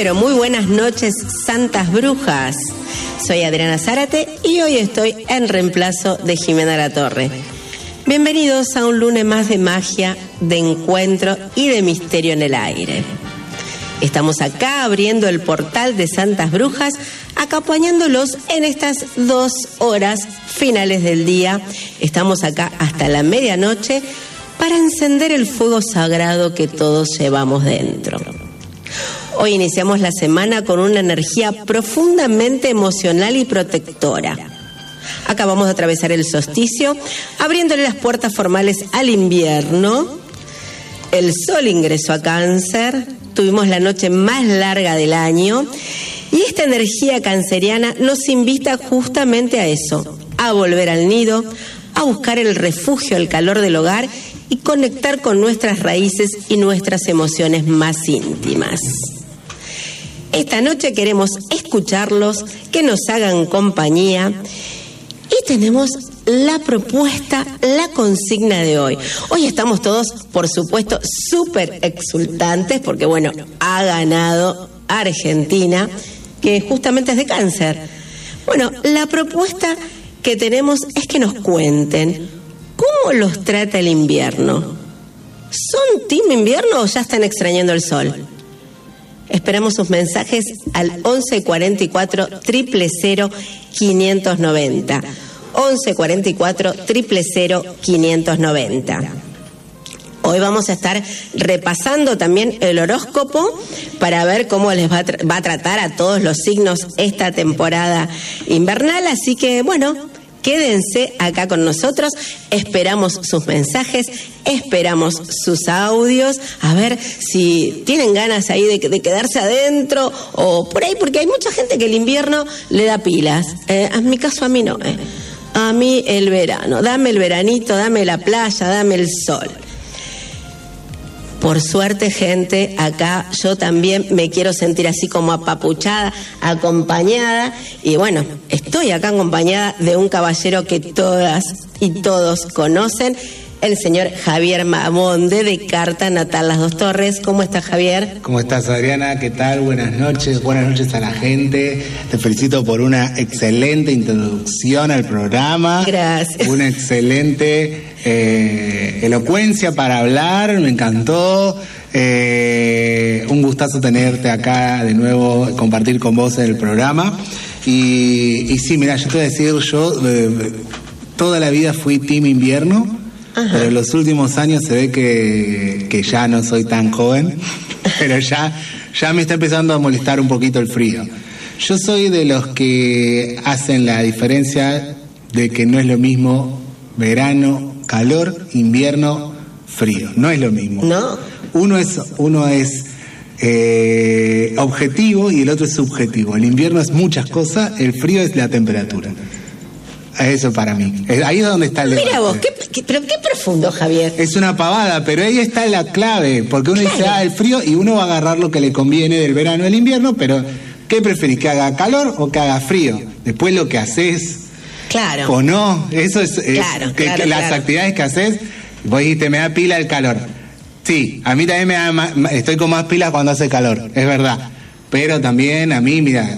pero muy buenas noches, santas brujas. Soy Adriana Zárate y hoy estoy en reemplazo de Jimena Latorre. Bienvenidos a un lunes más de magia, de encuentro y de misterio en el aire. Estamos acá abriendo el portal de Santas Brujas, acompañándolos en estas 2 horas finales del día. Estamos acá hasta la medianoche para encender el fuego sagrado que todos llevamos dentro. Hoy iniciamos la semana con una energía profundamente emocional y protectora. Acabamos de atravesar el solsticio, abriéndole las puertas formales al invierno. El sol ingresó a Cáncer, tuvimos la noche más larga del año y esta energía canceriana nos invita justamente a eso, a volver al nido, a buscar el refugio, el calor del hogar y conectar con nuestras raíces y nuestras emociones más íntimas. Esta noche queremos escucharlos, que nos hagan compañía y tenemos la propuesta, la consigna de hoy. Hoy estamos todos, por supuesto, súper exultantes porque, bueno, ha ganado Argentina, que justamente es de Cáncer. Bueno, la propuesta que tenemos es que nos cuenten cómo los trata el invierno. ¿Son team invierno o ya están extrañando el sol? Esperamos sus mensajes al 11 44 000 590. 11 44 000 590. Hoy vamos a estar repasando también el horóscopo para ver cómo les va a tratar a todos los signos esta temporada invernal. Así que, bueno, quédense acá con nosotros, esperamos sus mensajes, esperamos sus audios, a ver si tienen ganas ahí de quedarse adentro o por ahí, porque hay mucha gente que el invierno le da pilas. En mi caso a mí no, a mí el verano, dame el veranito, dame la playa, dame el sol. Por suerte, gente, acá yo también me quiero sentir así como apapuchada, acompañada. Y bueno, estoy acá acompañada de un caballero que todas y todos conocen, el señor Javier Mamonde, de Carta Natal Las Dos Torres. ¿Cómo estás, Javier? ¿Cómo estás, Adriana? ¿Qué tal? Buenas noches a la gente. Te felicito por una excelente introducción al programa. Gracias. Una excelente elocuencia para hablar, me encantó. Un gustazo tenerte acá de nuevo, compartir con vos en el programa. Y sí, mira, yo te voy a decir, yo toda la vida fui team invierno. Ajá. Pero en los últimos años se ve que ya no soy tan joven, pero ya me está empezando a molestar un poquito el frío. Yo soy de los que hacen la diferencia de que no es lo mismo verano, calor, invierno, frío. No es lo mismo. No. Uno es objetivo y el otro es subjetivo. El invierno es muchas cosas, el frío es la temperatura. Eso para mí. Ahí es donde está el debate. Mira vos, pero qué profundo, Javier. Es una pavada, pero ahí está la clave, porque uno dice, el frío, y uno va a agarrar lo que le conviene del verano al invierno, pero ¿qué preferís? ¿Que haga calor o que haga frío? Después lo que haces, claro, o no, eso es claro, las actividades que haces. Vos dijiste, me da pila el calor. Sí, a mí también estoy con más pilas cuando hace calor, es verdad. Pero también a mí, mira,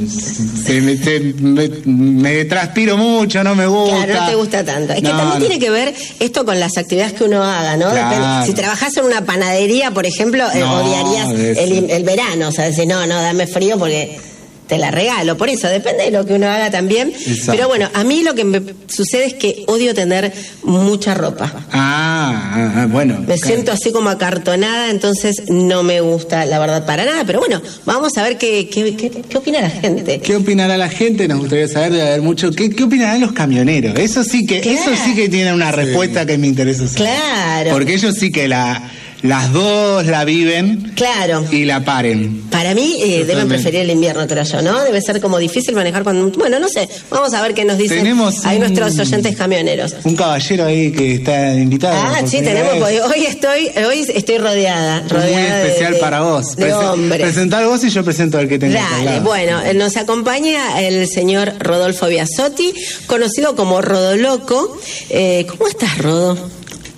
me transpiro mucho, no me gusta. Claro, no te gusta tanto. Es que también tiene que ver esto con las actividades que uno haga, ¿no? Claro. Si trabajás en una panadería, por ejemplo, odiarías el verano. O sea, decís, no, dame frío porque te la regalo. Por eso, depende de lo que uno haga también. Exacto. Pero bueno, a mí lo que me sucede es que odio tener mucha ropa. Bueno. Me siento así como acartonada, entonces no me gusta, la verdad, para nada. Pero bueno, vamos a ver qué opina la gente. ¿Qué opinará la gente? Nos gustaría saber, debe haber mucho. ¿Qué opinarán los camioneros? Eso sí que tiene una respuesta que me interesa saber. Claro. Porque ellos sí que las dos la viven, claro, y la paren. Para mí deben preferir el invierno, creo yo, ¿no? Debe ser como difícil manejar cuando... Bueno, no sé, vamos a ver qué nos dicen ahí nuestros oyentes camioneros. Un caballero ahí que está invitado. Sí, tenemos, hoy estoy rodeada muy especial para vos. De hombres. Presentar vos y yo presento al que tengo. Dale, bueno, nos acompaña el señor Rodolfo Biasotti, conocido como Rodoloco. ¿Cómo estás, Rodo?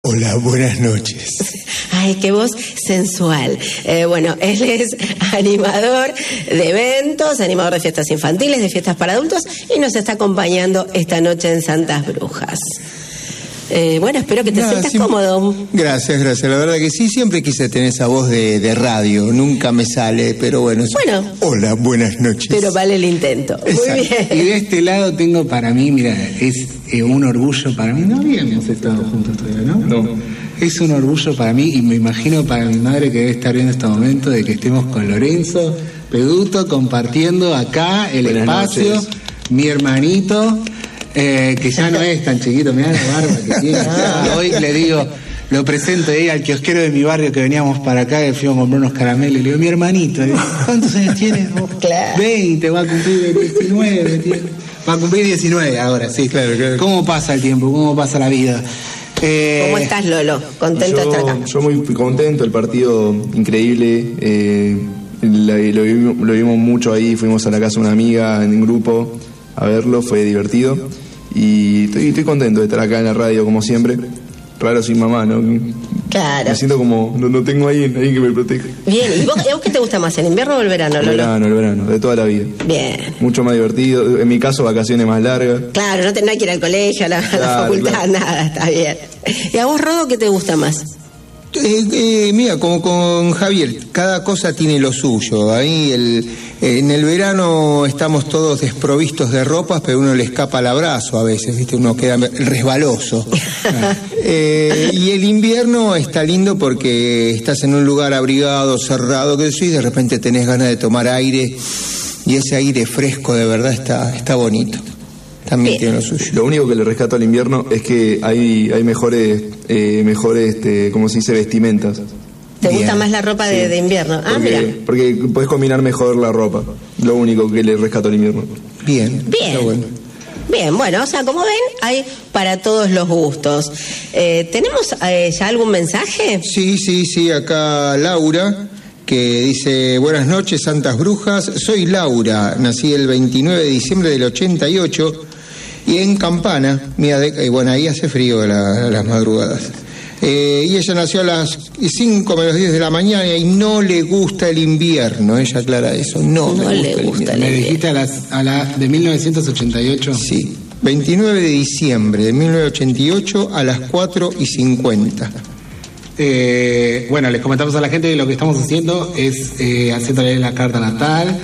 Hola, buenas noches. Ay, qué voz sensual. Bueno, él es animador de eventos, animador de fiestas infantiles, de fiestas para adultos, y nos está acompañando esta noche en Santas Brujas. Bueno, espero que te sientas cómodo. Gracias. La verdad que sí, siempre quise tener esa voz de radio. Nunca me sale, pero bueno. Hola, buenas noches. Pero vale el intento. Exacto. Muy bien. Y de este lado tengo para mí, mira, es un orgullo para mí. No habíamos estado juntos todavía, ¿no? No. Es un orgullo para mí y me imagino para mi madre que debe estar viendo este momento de que estemos con Lorenzo Peduto compartiendo acá el buenas espacio. Noches. Mi hermanito. Que ya no es tan chiquito, mirá la barba que tiene. Hoy le digo, lo presento ahí al kiosquero de mi barrio que veníamos para acá, que fuimos a comprar unos caramelos, y le digo, mi hermanito, ¿cuántos años tienes vos? Claro. 20, va a cumplir 19, tío. Va a cumplir 19 ahora, sí. Claro. ¿Cómo pasa el tiempo? ¿Cómo pasa la vida? ¿Cómo estás, Lolo? ¿Contento de estar acá? Yo muy contento, el partido increíble, lo vimos mucho ahí, fuimos a la casa de una amiga en un grupo a verlo, fue divertido. Y estoy contento de estar acá en la radio como siempre. Raro sin mamá, ¿no? Claro. Me siento como, no tengo ahí alguien que me proteja. Bien, ¿y vos qué te gusta más, el invierno o el verano, Lolo? El verano, de toda la vida. Bien. Mucho más divertido, en mi caso vacaciones más largas. Claro, no hay que ir al colegio, a la facultad, nada, está bien. ¿Y a vos, Rodo, qué te gusta más? Mira, como con Javier, cada cosa tiene lo suyo. Ahí en el verano estamos todos desprovistos de ropas, pero uno le escapa el abrazo a veces, ¿viste? Uno queda resbaloso. Y el invierno está lindo porque estás en un lugar abrigado, cerrado, que sí, de repente tenés ganas de tomar aire, y ese aire fresco de verdad está bonito. También tiene lo suyo. Lo único que le rescato al invierno es que hay mejores ¿cómo se dice? Vestimentas. ¿Te gusta más la ropa de invierno? Mira. Porque puedes combinar mejor la ropa. Lo único que le rescato al invierno. Bien. Bien, bueno, o sea, como ven, hay para todos los gustos. ¿Tenemos ya algún mensaje? Sí, acá Laura, que dice, buenas noches, Santas Brujas, soy Laura, nací el 29 de diciembre del 88, y en Campana, bueno, ahí hace frío a las madrugadas. Y ella nació a las 5 menos 10 de la mañana y no le gusta el invierno, ella aclara eso, no le gusta el invierno. ¿Me dijiste a la de 1988? Sí, 29 de diciembre de 1988 a las 4:50. Bueno, les comentamos a la gente que lo que estamos haciendo es haciéndole la carta natal.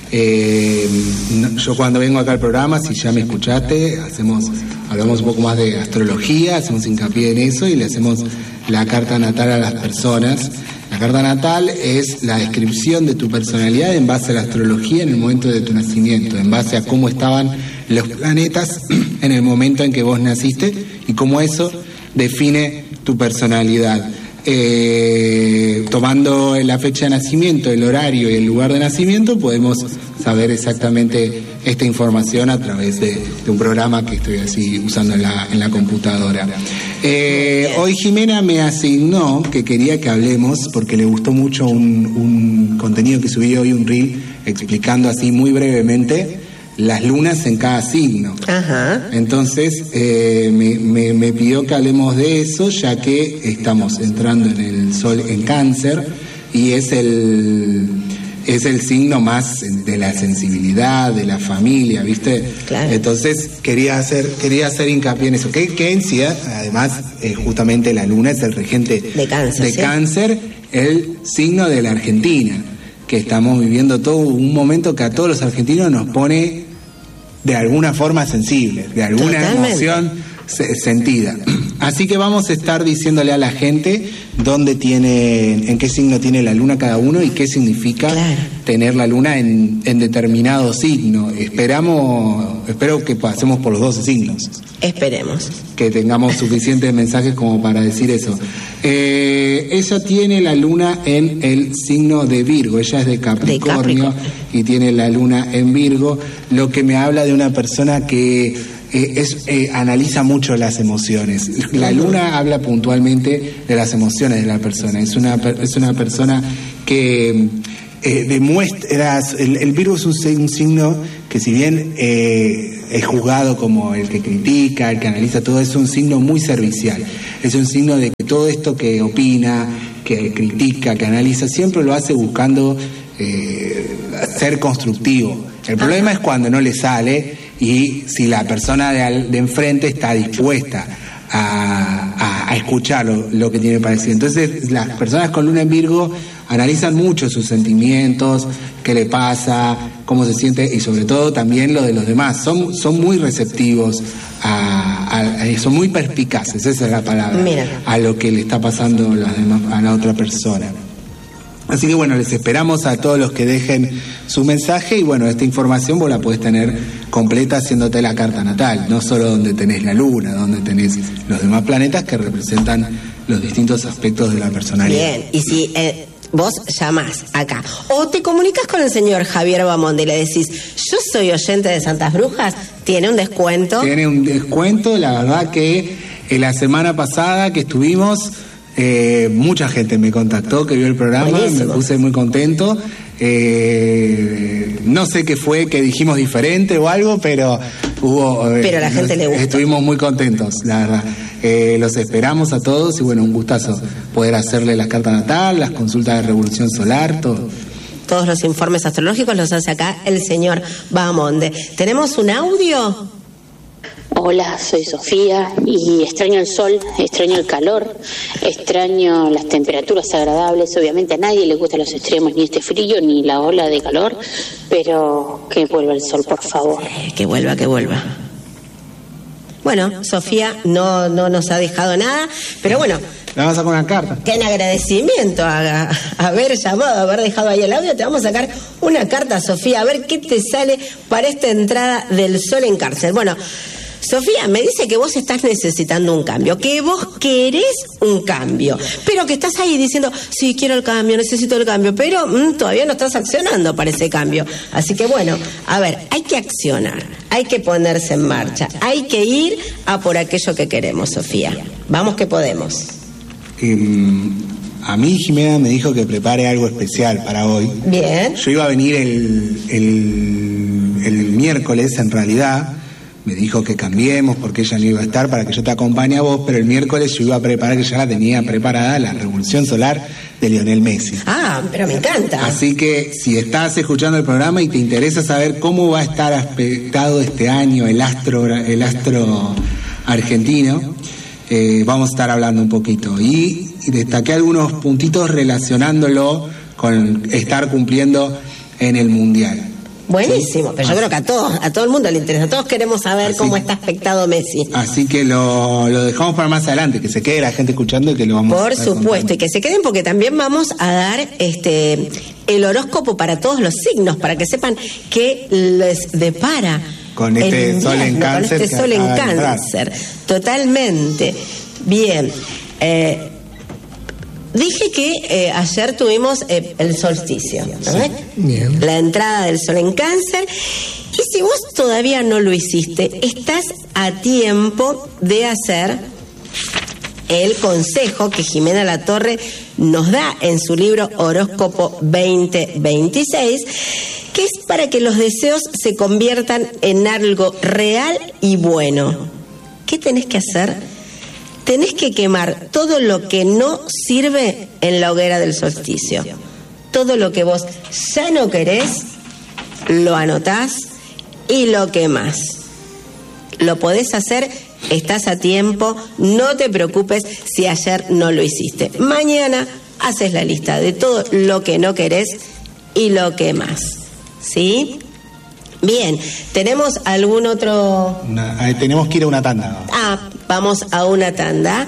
Yo cuando vengo acá al programa, si ya me escuchaste, hablamos un poco más de astrología, hacemos hincapié en eso y le hacemos la carta natal a las personas. La carta natal es la descripción de tu personalidad en base a la astrología en el momento de tu nacimiento, en base a cómo estaban los planetas en el momento en que vos naciste y cómo eso define tu personalidad. Tomando la fecha de nacimiento, el horario y el lugar de nacimiento, podemos saber exactamente esta información a través de un programa que estoy así usando en la computadora. Hoy Jimena me asignó que quería que hablemos, porque le gustó mucho un contenido que subí hoy, un reel, explicando así muy brevemente las lunas en cada signo. Ajá. Entonces me pidió que hablemos de eso, ya que estamos entrando en el sol en Cáncer y es el signo más de la sensibilidad, de la familia, ¿viste? Claro. Entonces quería hacer hincapié en eso. Que en sí, además, justamente la luna es el regente de Cáncer, Cáncer, el signo de la Argentina, que estamos viviendo todo un momento que a todos los argentinos nos pone de alguna forma sensibles, de alguna emoción sentida. Así que vamos a estar diciéndole a la gente en qué signo tiene la luna cada uno y qué significa tener la luna en determinado signo. Espero que pasemos por los 12 signos. Esperemos. Que tengamos suficientes mensajes como para decir eso. Ella tiene la luna en el signo de Virgo, ella es de Capricornio y tiene la luna en Virgo, lo que me habla de una persona que analiza mucho las emociones. La luna habla puntualmente de las emociones de la persona. Es una persona que demuestras, el Virgo es un signo que, si bien es juzgado como el que critica, el que analiza todo, es un signo muy servicial. Es un signo de que todo esto que opina, que critica, que analiza, siempre lo hace buscando ser constructivo. El problema es cuando no le sale y si la persona de enfrente está dispuesta a escuchar lo que tiene para decir. Entonces, las personas con luna en Virgo analizan mucho sus sentimientos, qué le pasa, cómo se siente y sobre todo también lo de los demás. Son muy receptivos, son muy perspicaces, esa es la palabra, a lo que le está pasando a la otra persona. Así que bueno, les esperamos a todos los que dejen su mensaje y bueno, esta información vos la podés tener completa haciéndote la carta natal, no solo donde tenés la luna, donde tenés los demás planetas que representan los distintos aspectos de la personalidad. Bien, y si vos llamás acá o te comunicas con el señor Javier Bamonde y le decís, yo soy oyente de Santas Brujas, tiene un descuento. Tiene un descuento, la verdad que la semana pasada que estuvimos... mucha gente me contactó que vio el programa. Buenísimo. Me puse muy contento. No sé qué fue, que dijimos diferente o algo, pero hubo. Pero a la gente le gustó. Estuvimos muy contentos, la verdad. Los esperamos a todos y bueno, un gustazo poder hacerle las cartas natal, las consultas de revolución solar, todo. Todos los informes astrológicos los hace acá el señor Bamonde. ¿Tenemos un audio? Hola, soy Sofía y extraño el sol, extraño el calor, extraño las temperaturas agradables. Obviamente a nadie le gustan los extremos, ni este frío, ni la ola de calor, pero que vuelva el sol, por favor. Que vuelva, que vuelva. Bueno, Sofía no nos ha dejado nada, pero bueno... Le vamos a sacar una carta. Que en agradecimiento a haber llamado, a haber dejado ahí el audio, te vamos a sacar una carta, Sofía, a ver qué te sale para esta entrada del sol en Cáncer. Bueno... Sofía, me dice que vos estás necesitando un cambio, que vos querés un cambio, pero que estás ahí diciendo, sí, quiero el cambio, necesito el cambio, pero todavía no estás accionando para ese cambio. Así que bueno, a ver, hay que accionar, hay que ponerse en marcha, hay que ir a por aquello que queremos, Sofía. Vamos que podemos. A mí Jimena me dijo que prepare algo especial para hoy. Bien. Yo iba a venir el miércoles, en realidad... Me dijo que cambiemos porque ella no iba a estar para que yo te acompañe a vos, pero el miércoles yo iba a preparar, que ya la tenía preparada, la revolución solar de Lionel Messi. Ah, pero me encanta. Así que si estás escuchando el programa y te interesa saber cómo va a estar aspectado este año el astro argentino, vamos a estar hablando un poquito. Y destaqué algunos puntitos relacionándolo con estar cumpliendo en el Mundial. Buenísimo, pero yo creo que a todo el mundo le interesa, todos queremos saber cómo está aspectado Messi. Así que lo dejamos para más adelante, que se quede la gente escuchando y que lo vamos a ver. Por supuesto, y que se queden porque también vamos a dar el horóscopo para todos los signos, para que sepan qué les depara con este sol en Cáncer. Con este sol en Cáncer, totalmente. Bien. Dije que ayer tuvimos el solsticio, ¿no? Sí, bien. La entrada del sol en Cáncer. Y si vos todavía no lo hiciste, estás a tiempo de hacer el consejo que Jimena Latorre nos da en su libro Horóscopo 2026, que es para que los deseos se conviertan en algo real y bueno. ¿Qué tenés que hacer? Tenés que quemar todo lo que no sirve en la hoguera del solsticio. Todo lo que vos ya no querés, lo anotás y lo quemás. Lo podés hacer, estás a tiempo, no te preocupes si ayer no lo hiciste. Mañana haces la lista de todo lo que no querés y lo quemás. ¿Sí? Bien, ¿tenemos algún otro...? Tenemos que ir a una tanda. Vamos a una tanda.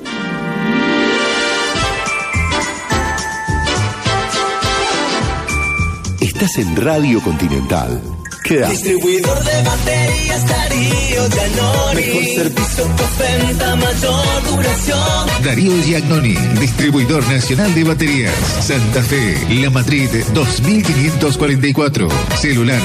Estás en Radio Continental. Queda. Distribuidor de baterías Darío Giannoni. Mejor servicio, postventa, mayor duración. Darío Giannoni, distribuidor nacional de baterías. Santa Fe, La Madrid, 2544. Celular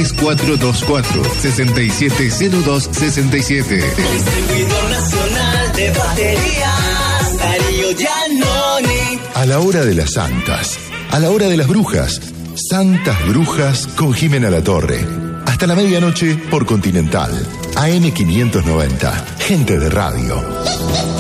3424-670267. Distribuidor nacional de baterías Darío Giannoni. A la hora de las santas, a la hora de las brujas, Santas Brujas con Jimena Latorre. Hasta la medianoche por Continental. AM 590. Gente de radio.